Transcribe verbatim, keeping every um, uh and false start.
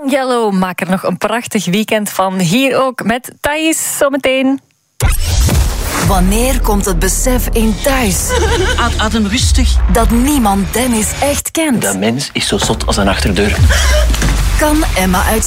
Yellow, maak er nog een prachtig weekend van. Hier ook met Thais zometeen. Wanneer komt het besef in thuis? Adem rustig. Dat niemand Dennis echt kent. Dat mens is zo zot als een achterdeur. Kan Emma uit